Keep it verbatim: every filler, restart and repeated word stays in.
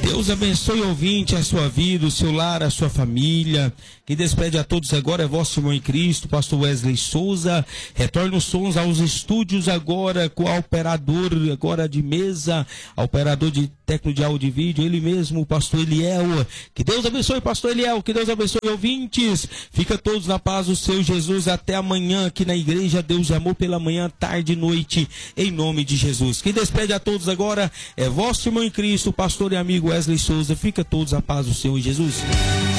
Deus abençoe, ouvinte, a sua vida, o seu lar, a sua família. Quem despede a todos agora é vosso irmão em Cristo, pastor Wesley Souza. Retorna os sons aos estúdios agora com a operador agora de mesa, a operador de técnico de áudio e vídeo, ele mesmo, o pastor Eliel. Que Deus abençoe, pastor Eliel, que Deus abençoe, ouvintes. Fica todos na paz do seu Jesus. Até amanhã aqui na igreja Deus de Amor pela manhã, tarde e noite, em nome de Jesus. Quem despede a todos agora é vosso irmão em Cristo, pastor e amigo Wesley Souza. Fica todos a paz do Senhor Jesus.